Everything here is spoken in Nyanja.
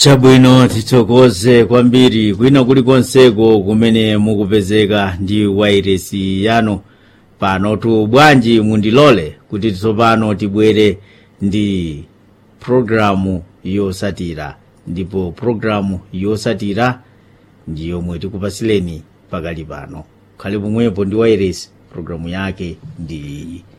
Chabwino tithokoze kwambiri kwina kulikonseko kumene mukupezeka ndi wairesi yanu pano tu bwanji mundilole kuti tsopano tibwere ndi programu yosatira ndipo programu yosatira ndi yomwe tikupasileni pakali pano khale pomwepo ndi wairesi programu yake ndi